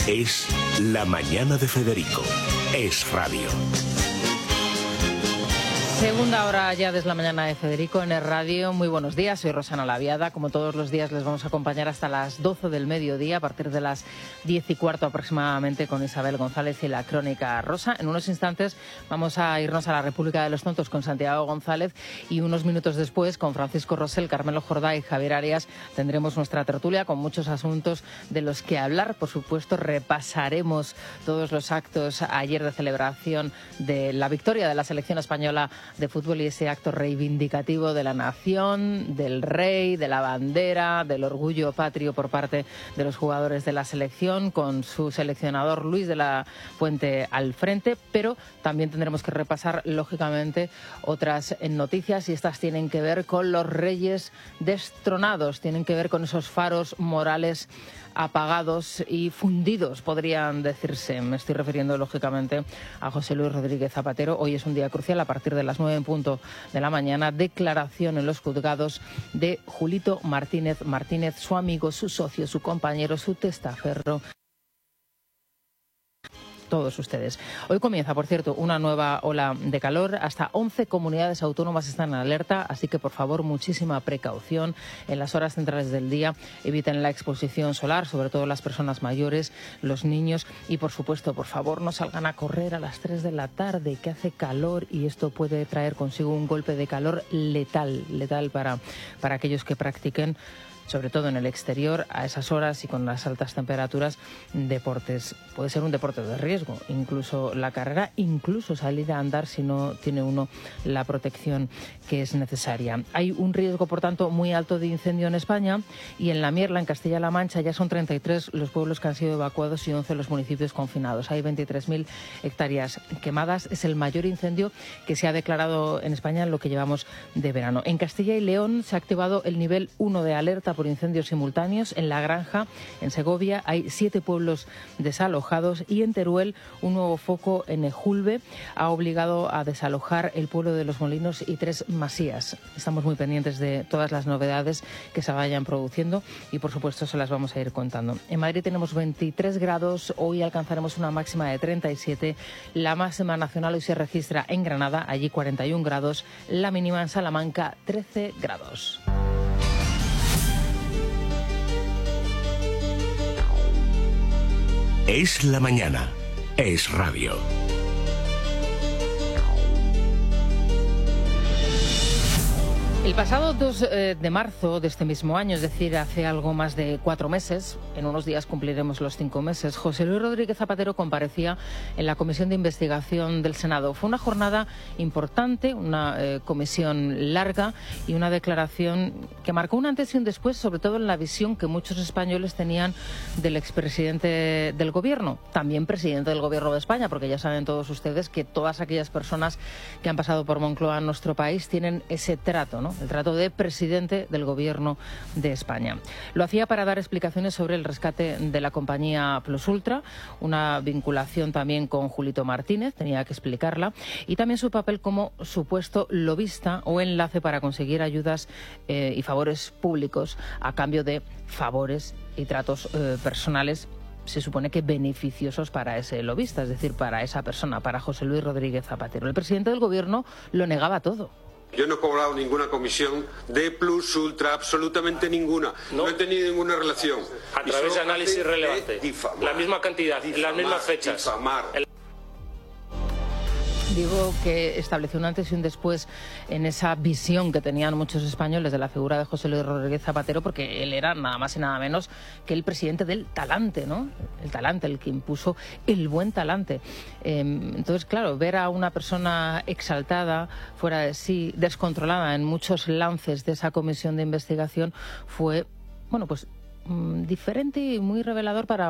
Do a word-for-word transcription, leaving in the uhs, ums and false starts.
Es La Mañana de Federico. Es radio. Segunda hora ya desde la mañana de Federico en el radio. Muy buenos días, soy Rosana Laviada. Como todos los días les vamos a acompañar hasta las doce del mediodía, a partir de las diez y cuarto aproximadamente, con Isabel González y la Crónica Rosa. En unos instantes vamos a irnos a la República de los Tontos con Santiago González y unos minutos después, con Francisco Rosell, Carmelo Jordá y Javier Arias, tendremos nuestra tertulia con muchos asuntos de los que hablar. Por supuesto, repasaremos todos los actos ayer de celebración de la victoria de la selección española de fútbol y ese acto reivindicativo de la nación, del rey, de la bandera, del orgullo patrio por parte de los jugadores de la selección, con su seleccionador Luis de la Fuente al frente, pero también tendremos que repasar, lógicamente, otras noticias, y estas tienen que ver con los reyes destronados, tienen que ver con esos faros morales apagados y fundidos, podrían decirse. Me estoy refiriendo, lógicamente, a José Luis Rodríguez Zapatero. Hoy es un día crucial, a partir de las nueve en punto de la mañana, declaración en los juzgados de Julito Martínez Martínez, su amigo, su socio, su compañero, su testaferro. Todos ustedes. Hoy comienza, por cierto, una nueva ola de calor. Hasta once comunidades autónomas están en alerta, así que, por favor, muchísima precaución en las horas centrales del día. Eviten la exposición solar, sobre todo las personas mayores, los niños, y, por supuesto, por favor, no salgan a correr a las tres de la tarde, que hace calor, y esto puede traer consigo un golpe de calor letal, letal para, para aquellos que practiquen, sobre todo en el exterior, a esas horas y con las altas temperaturas, deportes. Puede ser un deporte de riesgo, incluso la carrera, incluso salir a andar si no tiene uno la protección que es necesaria. Hay un riesgo, por tanto, muy alto de incendio en España, y en la Mierla, en Castilla-La Mancha, ya son treinta y tres los pueblos que han sido evacuados y once los municipios confinados. Hay veintitrés mil hectáreas quemadas. Es el mayor incendio que se ha declarado en España en lo que llevamos de verano. En Castilla y León se ha activado el nivel uno de alerta por incendios simultáneos. En La Granja, en Segovia, hay siete pueblos desalojados, y en Teruel un nuevo foco en Ejulbe ha obligado a desalojar el pueblo de Los Molinos y tres masías. Estamos muy pendientes de todas las novedades que se vayan produciendo y, por supuesto, se las vamos a ir contando. En Madrid tenemos veintitrés grados, hoy alcanzaremos una máxima de treinta y siete, la máxima nacional hoy se registra en Granada, allí cuarenta y un grados, la mínima en Salamanca trece grados. Es la mañana. Es radio. El pasado dos de marzo de este mismo año, es decir, hace algo más de cuatro meses, en unos días cumpliremos los cinco meses, José Luis Rodríguez Zapatero comparecía en la Comisión de Investigación del Senado. Fue una jornada importante, una eh, comisión larga y una declaración que marcó un antes y un después, sobre todo en la visión que muchos españoles tenían del expresidente del Gobierno, también presidente del Gobierno de España, porque ya saben todos ustedes que todas aquellas personas que han pasado por Moncloa en nuestro país tienen ese trato, ¿no? El trato de presidente del Gobierno de España. Lo hacía para dar explicaciones sobre el rescate de la compañía Plus Ultra, una vinculación también con Julito Martínez, tenía que explicarla, y también su papel como supuesto lobista o enlace para conseguir ayudas eh, y favores públicos a cambio de favores y tratos eh, personales, se supone que beneficiosos para ese lobista, es decir, para esa persona, para José Luis Rodríguez Zapatero. El presidente del Gobierno lo negaba todo. Yo no he cobrado ninguna comisión de Plus Ultra, absolutamente ninguna. No, no he tenido ninguna relación. A través de análisis relevante. Difamar, la misma cantidad, difamar, las mismas fechas. Difamar. El... Digo que estableció un antes y un después en esa visión que tenían muchos españoles de la figura de José Luis Rodríguez Zapatero, porque él era nada más y nada menos que el presidente del talante, ¿no? El talante, el que impuso el buen talante. Eh, entonces, claro, ver a una persona exaltada, fuera de sí, descontrolada en muchos lances de esa comisión de investigación fue, bueno, pues diferente y muy revelador para